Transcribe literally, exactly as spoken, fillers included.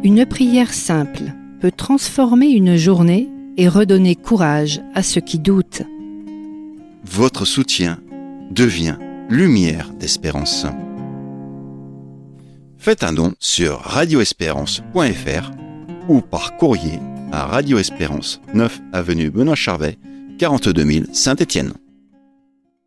Une prière simple peut transformer une journée et redonner courage à ceux qui doutent. Votre soutien devient lumière d'espérance. Faites un don sur radio espérance point f r ou par courrier à Radio Espérance, neuf avenue Benoît Charvet, quarante-deux mille Saint-Étienne.